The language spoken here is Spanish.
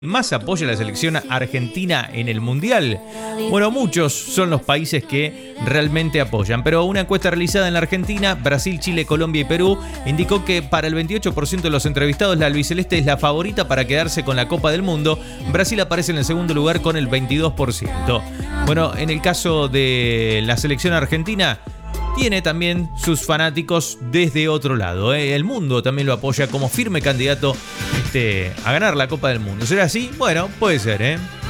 más apoya a la selección argentina en el Mundial? Bueno, muchos son los países que realmente apoyan, pero una encuesta realizada en la Argentina, Brasil, Chile, Colombia y Perú indicó que para el 28% de los entrevistados la albiceleste es la favorita para quedarse con la Copa del Mundo. Brasil aparece en el segundo lugar con el 22%. Bueno, en el caso de la selección argentina, tiene también sus fanáticos desde otro lado. El mundo también lo apoya como firme candidato a ganar la Copa del Mundo. ¿Será así? Bueno, puede ser,